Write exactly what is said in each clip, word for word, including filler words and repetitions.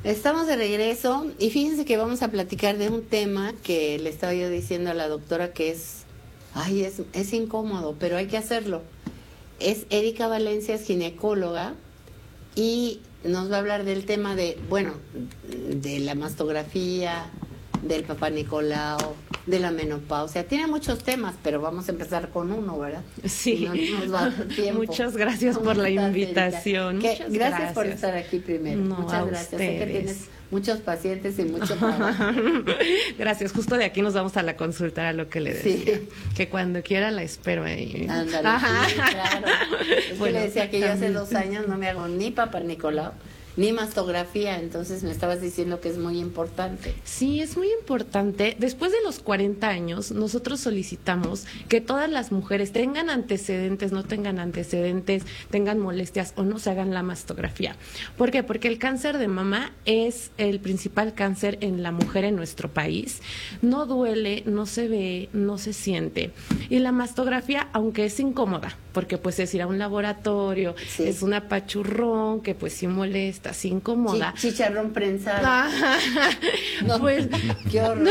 Estamos de regreso y fíjense que vamos a platicar de un tema que le estaba yo diciendo a la doctora que es, ay, es, es incómodo, pero hay que hacerlo. Es Erika Valencia, es ginecóloga y nos va a hablar del tema de, bueno, de la mastografía, del Papá Nicolau, de la menopausia. Tiene muchos temas, pero vamos a empezar con uno, ¿verdad? Sí. No nos va a dar tiempo. Muchas gracias por la invitación. Muchas gracias, gracias por estar aquí primero. No, Muchas gracias. Ustedes. Sé que tienes muchos pacientes y mucho trabajo. Gracias. Justo de aquí nos vamos a la consulta, a lo que le decía. Sí. Que cuando quiera la espero ahí. Ándale, sí, claro. Es bueno, que le decía que yo hace también. dos años no me hago ni Papá Nicolau ni mastografía, entonces me estabas diciendo que es muy importante. Sí, es muy importante. Después de los cuarenta años, nosotros solicitamos que todas las mujeres tengan antecedentes, no tengan antecedentes, tengan molestias o no se hagan la mastografía. ¿Por qué? Porque el cáncer de mama es el principal cáncer en la mujer en nuestro país. No duele, no se ve, no se siente. Y la mastografía, aunque es incómoda, porque pues es ir a un laboratorio, sí. es un apachurrón que pues sí molesta, así incómoda. Ch- chicharrón prensado. No, pues qué horror.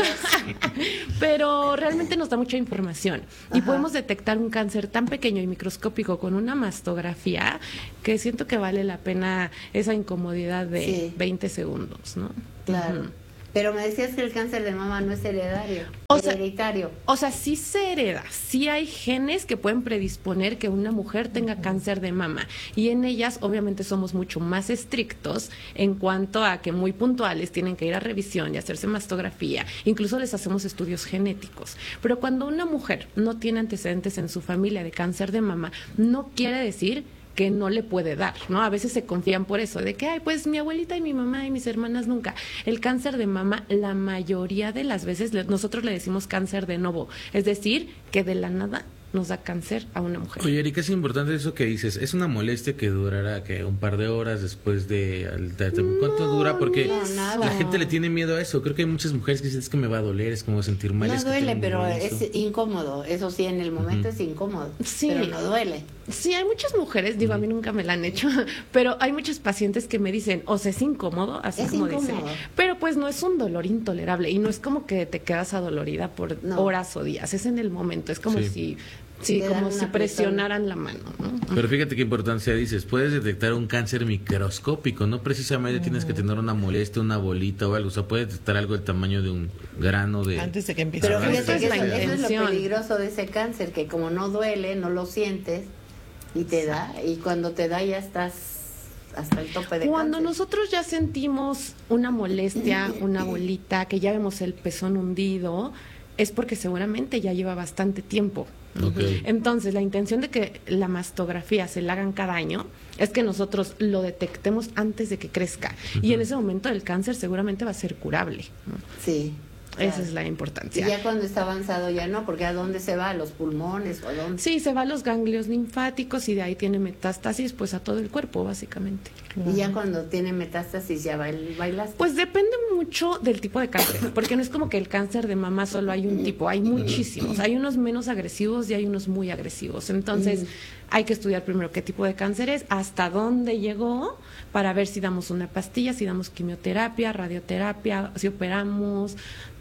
Pero realmente nos da mucha información. Ajá. Y podemos detectar un cáncer tan pequeño y microscópico con una mastografía que siento que vale la pena esa incomodidad de sí. veinte segundos, ¿no? Claro. Uh-huh. Pero me decías que el cáncer de mama no es heredario, o sea, hereditario. O sea, sí se hereda, sí hay genes que pueden predisponer que una mujer tenga uh-huh. cáncer de mama. Y en ellas, obviamente, somos mucho más estrictos en cuanto a que muy puntuales tienen que ir a revisión y hacerse mastografía. Incluso les hacemos estudios genéticos. Pero cuando una mujer no tiene antecedentes en su familia de cáncer de mama, no quiere decir que no le puede dar, ¿no? A veces se confían por eso, de que, ay, pues mi abuelita y mi mamá y mis hermanas nunca. El cáncer de mama, la mayoría de las veces, nosotros le decimos cáncer de novo, es decir, que de la nada nos da cáncer a una mujer. Oye, Erika, es importante eso que dices. Es una molestia que durará que un par de horas después de... ¿Cuánto no, dura? Porque no, la gente le tiene miedo a eso. Creo que hay muchas mujeres que dicen, es que me va a doler, es que me voy a sentir mal. No es duele, que pero es eso. incómodo. Eso sí, en el momento uh-huh. es incómodo, sí. pero no duele. Sí, hay muchas mujeres, digo, uh-huh. a mí nunca me la han hecho, pero hay muchos pacientes que me dicen, o sea, es incómodo, así es como incómodo. dice, pero pues no es un dolor intolerable y no es como que te quedas adolorida por no. horas o días, es en el momento, es como sí. si... Sí, como si presionaran la mano, ¿no? Pero fíjate qué importancia dices, puedes detectar un cáncer microscópico, no precisamente uh-huh. tienes que tener una molestia, una bolita o algo, o sea, puedes detectar algo del tamaño de un grano de... Antes de que empiece. Pero fíjate es que la eso, eso es intención. lo peligroso de ese cáncer, que como no duele, no lo sientes y te da, y cuando te da ya estás hasta el tope de Cuando cáncer. Nosotros ya sentimos una molestia, una bolita, que ya vemos el pezón hundido, es porque seguramente ya lleva bastante tiempo. Okay. Entonces, la intención de que la mastografía se la hagan cada año es que nosotros lo detectemos antes de que crezca. Uh-huh. Y en ese momento el cáncer seguramente va a ser curable, ¿no? Sí. Claro. Esa es la importancia. Y ya cuando está avanzado ya no, porque ¿a dónde se va? ¿A los pulmones o a dónde? Sí, se va a los ganglios linfáticos y de ahí tiene metástasis pues a todo el cuerpo, básicamente. Y ya cuando tiene metástasis ya bailas. Pues depende mucho del tipo de cáncer, porque no es como que el cáncer de mama solo hay un tipo, hay muchísimos. Hay unos menos agresivos y hay unos muy agresivos. Entonces, mm. hay que estudiar primero qué tipo de cáncer es, hasta dónde llegó, para ver si damos una pastilla, si damos quimioterapia, radioterapia, si operamos.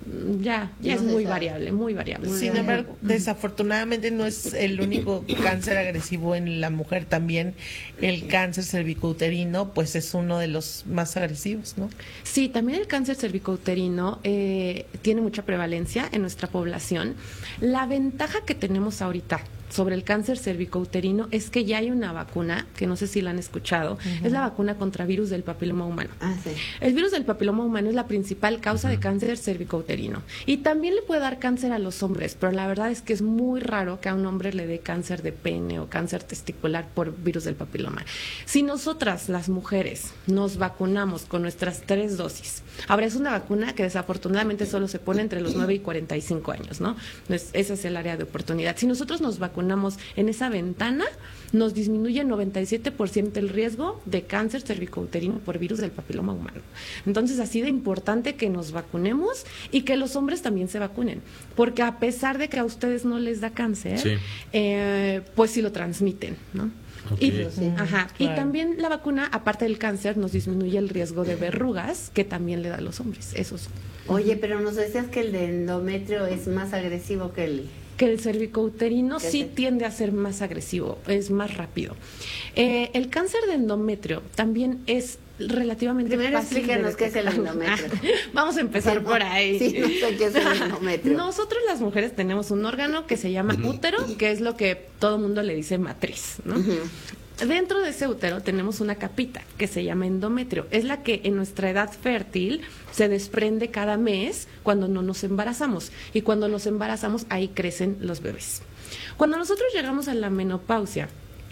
Ya, ya no es muy sabe. variable, muy variable. Sin embargo, desafortunadamente no es el único cáncer agresivo en la mujer, también el cáncer cervicouterino, pues es uno de los más agresivos, ¿no? Sí, también el cáncer cervicouterino eh, tiene mucha prevalencia en nuestra población. La ventaja que tenemos ahorita sobre el cáncer cervicouterino es que ya hay una vacuna, que no sé si la han escuchado, uh-huh. es la vacuna contra virus del papiloma humano. Ah, sí. El virus del papiloma humano es la principal causa de cáncer cervicouterino y también le puede dar cáncer a los hombres, pero la verdad es que es muy raro que a un hombre le dé cáncer de pene o cáncer testicular por virus del papiloma. Si nosotras, las mujeres, nos vacunamos con nuestras tres dosis, ahora es una vacuna que desafortunadamente solo se pone entre los nueve y cuarenta y cinco años, ¿no? Entonces, ese es el área de oportunidad. Si nosotros nos vacunamos vacunamos en esa ventana, nos disminuye noventa y siete por ciento el riesgo de cáncer cervicouterino por virus del papiloma humano. Entonces, así de importante que nos vacunemos y que los hombres también se vacunen, porque a pesar de que a ustedes no les da cáncer, sí. eh, pues sí lo transmiten, ¿no? Okay. Y, sí, ajá, claro. Y también la vacuna, aparte del cáncer, nos disminuye el riesgo de verrugas, que también le da a los hombres. Eso es. Oye, pero nos decías que el de endometrio es más agresivo que el... que el cervicouterino sí se... tiende a ser más agresivo, es más rápido. Eh, el cáncer de endometrio también es relativamente Primero fácil. Explícanos qué es el endometrio. Vamos a empezar por ahí. Sí, no sé qué es el endometrio. Nosotros las mujeres tenemos un órgano que se llama uh-huh. útero, que es lo que todo mundo le dice matriz, ¿no? Uh-huh. Dentro de ese útero tenemos una capita que se llama endometrio. Es la que en nuestra edad fértil se desprende cada mes cuando no nos embarazamos. Y cuando nos embarazamos, ahí crecen los bebés. Cuando nosotros llegamos a la menopausia,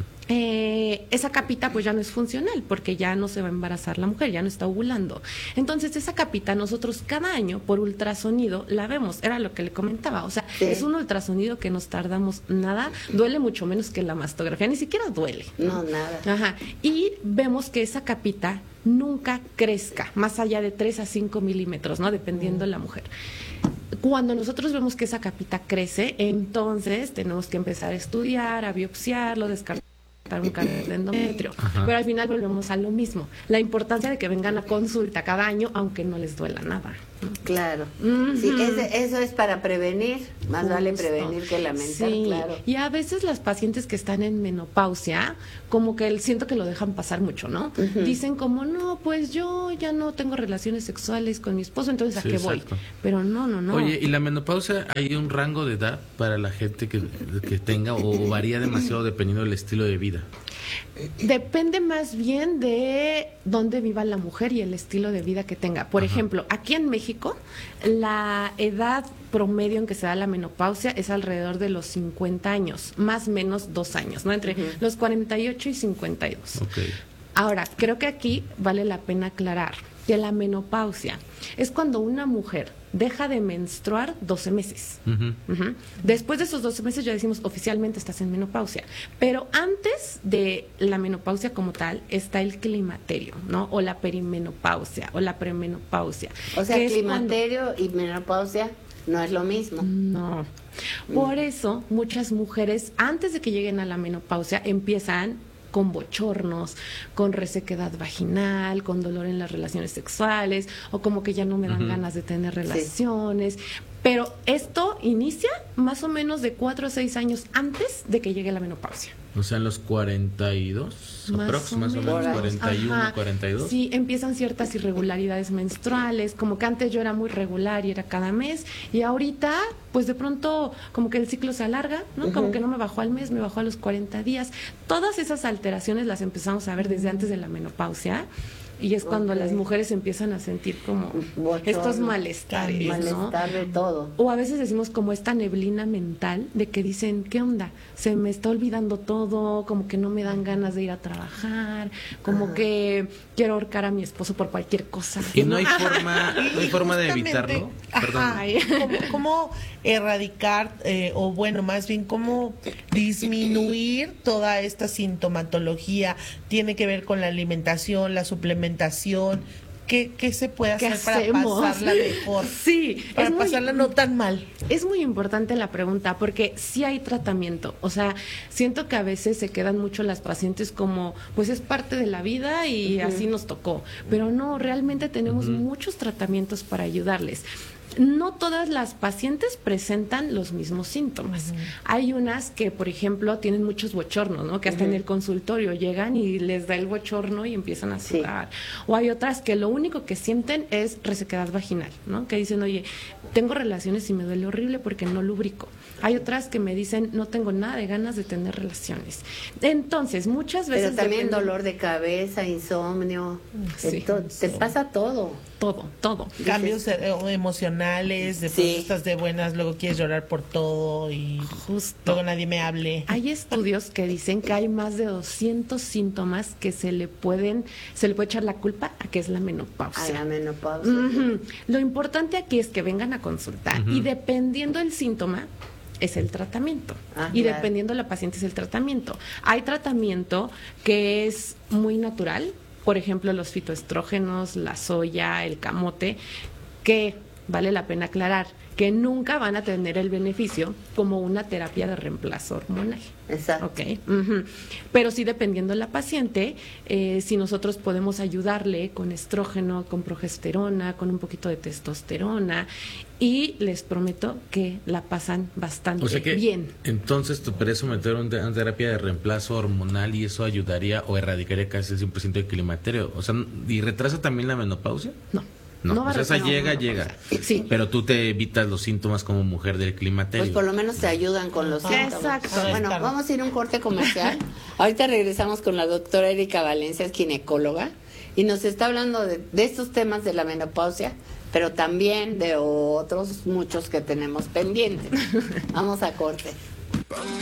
Eh, esa capita pues ya no es funcional porque ya no se va a embarazar la mujer, ya no está ovulando. Entonces esa capita nosotros cada año por ultrasonido la vemos, era lo que le comentaba, o sea, sí. es un ultrasonido que nos tardamos nada, duele mucho menos que la mastografía, ni siquiera duele. No, nada. Ajá. Y vemos que esa capita nunca crezca más allá de tres a cinco milímetros, ¿no? Dependiendo de la mujer. Cuando nosotros vemos que esa capita crece, entonces tenemos que empezar a estudiar, a biopsiarlo, descartar un cáncer de endometrio. Ajá. Pero al final volvemos a lo mismo, la importancia de que vengan a consulta cada año aunque no les duela nada, ¿no? Claro. Uh-huh. Sí, ese, eso es para prevenir, más Justo. Vale prevenir que lamentar, sí. claro. Y a veces las pacientes que están en menopausia, como que siento que lo dejan pasar mucho, ¿no? Uh-huh. Dicen como, no, pues yo ya no tengo relaciones sexuales con mi esposo, entonces sí, ¿a qué exacto. voy? Pero no, no, no. Oye, ¿y la menopausia hay un rango de edad para la gente que, que tenga o varía demasiado dependiendo del estilo de vida? Depende más bien de dónde viva la mujer y el estilo de vida que tenga. Por Ajá. ejemplo, aquí en México, la edad promedio en que se da la menopausia es alrededor de los cincuenta años, más o menos dos años, ¿no? Entre uh-huh. los cuarenta y ocho y cincuenta y dos. Okay. Ahora, creo que aquí vale la pena aclarar que la menopausia es cuando una mujer deja de menstruar doce meses. Uh-huh. Uh-huh. Después de esos doce meses ya decimos oficialmente estás en menopausia. Pero antes de la menopausia como tal está el climaterio, ¿no? O la perimenopausia o la premenopausia. O sea, climaterio cuando... y menopausia no es lo mismo. No. Por eso muchas mujeres antes de que lleguen a la menopausia empiezan con bochornos, con resequedad vaginal, con dolor en las relaciones sexuales, o como que ya no me dan uh-huh. ganas de tener relaciones. Sí. Pero esto inicia más o menos de cuatro a seis años antes de que llegue la menopausia. O sea, en los cuarenta y dos, más, aprox, o, más o menos, cuarenta y uno, Ajá. cuarenta y dos. Sí, empiezan ciertas irregularidades menstruales, como que antes yo era muy regular y era cada mes, y ahorita, pues de pronto, como que el ciclo se alarga, ¿no? Uh-huh. Como que no me bajó al mes, me bajó a los cuarenta días. Todas esas alteraciones las empezamos a ver desde antes de la menopausia. Y es cuando okay. las mujeres empiezan a sentir como Bochorno. estos malestares, malestar ¿no? de todo. O a veces decimos como esta neblina mental de que dicen, ¿qué onda? Se me está olvidando todo, como que no me dan ganas de ir a trabajar, como Ajá. que quiero ahorcar a mi esposo por cualquier cosa. Y no hay forma, no hay forma de evitarlo. Ajá, ¿Cómo, cómo erradicar, eh, o bueno, más bien, cómo disminuir toda esta sintomatología? Tiene que ver con la alimentación, la suplementación. ¿Qué, qué se puede hacer para hacemos? pasarla mejor? Sí, para es pasarla muy, no tan mal. Es muy importante la pregunta porque sí hay tratamiento. O sea, siento que a veces se quedan mucho las pacientes como, pues es parte de la vida y uh-huh. así nos tocó. Pero no, realmente tenemos uh-huh. muchos tratamientos para ayudarles. No todas las pacientes presentan los mismos síntomas. Uh-huh. Hay unas que, por ejemplo, tienen muchos bochornos, ¿no? Que hasta uh-huh. en el consultorio llegan y les da el bochorno y empiezan a sudar. Sí. O hay otras que lo único que sienten es resequedad vaginal, ¿no? Que dicen, oye, tengo relaciones y me duele horrible porque no lubrico. Hay otras que me dicen, no tengo nada de ganas de tener relaciones. Entonces, muchas veces... Pero también depende... dolor de cabeza, insomnio, sí, to- te sí. pasa todo. Todo, todo. Cambios emocionales, de pronto sí. estás de buenas, luego quieres llorar por todo y Justo. luego nadie me hable. Hay estudios que dicen que hay más de doscientos síntomas que se le pueden, se le puede echar la culpa a que es la menopausia. A la menopausia. Uh-huh. Lo importante aquí es que vengan a consultar uh-huh. y dependiendo del síntoma, es el tratamiento. Ah, y claro. dependiendo de la paciente es el tratamiento. Hay tratamiento que es muy natural, por ejemplo, los fitoestrógenos, la soya, el camote, que vale la pena aclarar que nunca van a tener el beneficio como una terapia de reemplazo hormonal. Exacto. Okay. Uh-huh. Pero sí, dependiendo de la paciente, eh, si nosotros podemos ayudarle con estrógeno, con progesterona, con un poquito de testosterona, y les prometo que la pasan bastante O sea que, bien. entonces, tú puedes someter a un- una terapia de reemplazo hormonal y eso ayudaría o erradicaría casi el cien por ciento del climaterio. O sea, ¿y retrasa también la menopausia? No. No, No va o sea, a esa retrasar llega, la llega. menopausia. Sí. Pero tú te evitas los síntomas como mujer del climaterio. Pues por lo menos te ayudan con los Ah, síntomas. exacto. Bueno, Claro. vamos a ir a un corte comercial. Ahorita regresamos con la doctora Erika Valencia, es ginecóloga, y nos está hablando de, de estos temas de la menopausia, pero también de otros muchos que tenemos pendientes. Vamos a corte.